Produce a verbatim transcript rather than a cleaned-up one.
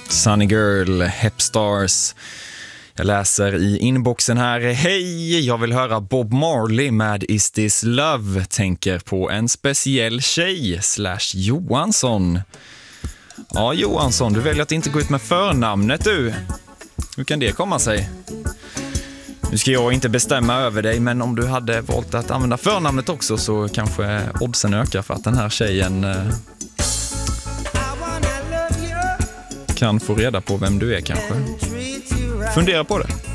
Sunny Girl, Hepstars. Jag läser i inboxen här. Hej, jag vill höra Bob Marley med Is This Love. Tänker på en speciell tjej slash Johansson. Ja, Johansson, du väljer att inte gå ut med förnamnet du. Hur kan det komma sig? Nu ska jag inte bestämma över dig, men om du hade valt att använda förnamnet också så kanske oddsen ökar för att den här tjejen eh, kan få reda på vem du är kanske. Fundera på det.